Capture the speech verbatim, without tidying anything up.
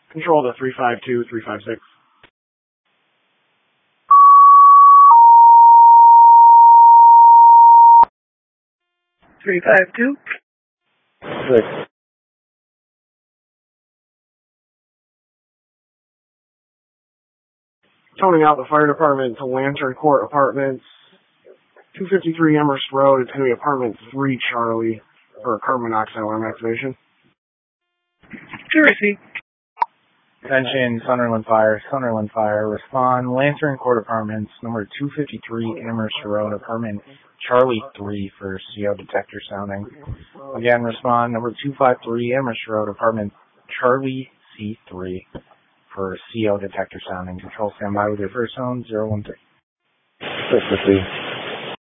Control to three five two, three five six. three five two. Six. Toning out the fire department to Lantern Court Apartments, two fifty-three Amherst Road. It's going to be apartment three, Charlie, for carbon monoxide alarm activation. To receive. Attention, Sunderland Fire, Sunderland Fire, respond, Lantern Court Apartments, number two fifty-three Amherst Road, apartment Charlie three for C O detector sounding. Again, respond, number two fifty-three Amherst Road, apartment Charlie C three for C O detector sounding. Control standby with your first zone, zero one three. six fifty.